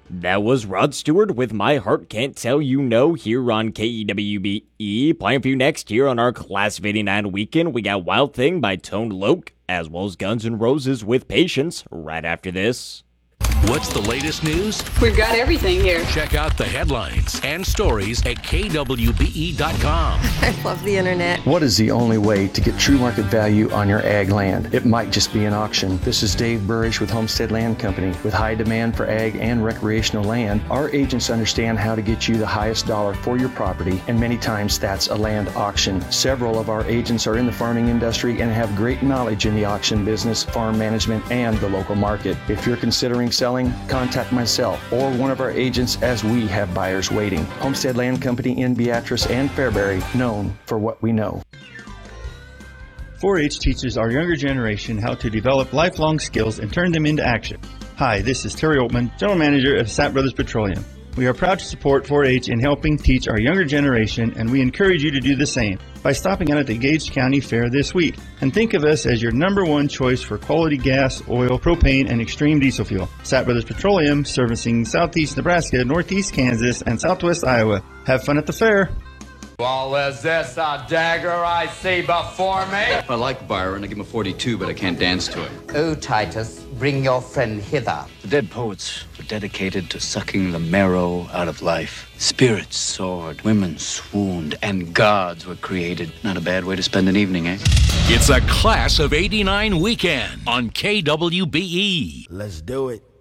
That was Rod Stewart with My Heart Can't Tell You No here on KEWBE. Playing for you next here on our Class of 89 weekend, we got Wild Thing by Tone Loc, as well as Guns N' Roses with Patience right after this. What's the latest news? We've got everything here. Check out the headlines and stories at KWBE.com. I love the internet. What is the only way to get true market value on your ag land? It might just be an auction. This is Dave Burrish with Homestead Land Company. With high demand for ag and recreational land, our agents understand how to get you the highest dollar for your property, and many times that's a land auction. Several of our agents are in the farming industry and have great knowledge in the auction business, farm management, and the local market. If you're considering selling, contact myself or one of our agents as we have buyers waiting. Homestead Land Company in Beatrice and Fairbury, known for what we know. 4-H teaches our younger generation how to develop lifelong skills and turn them into action. Hi, this is Terry Oatman, General Manager of Sapp Brothers Petroleum. We are proud to support 4-H in helping teach our younger generation, and we encourage you to do the same by stopping out at the Gage County Fair this week. And think of us as your number one choice for quality gas, oil, propane, and extreme diesel fuel. Sapp Brothers Petroleum, servicing southeast Nebraska, northeast Kansas, and southwest Iowa. Have fun at the fair. Well, is this a dagger I see before me? I like Byron. I give him a 42, but I can't dance to it. Oh, Titus, bring your friend hither. The dead poets were dedicated to sucking the marrow out of life. Spirits soared, women swooned, and gods were created. Not a bad way to spend an evening, eh? It's a Class of 89 weekend on KWBE. Let's do it.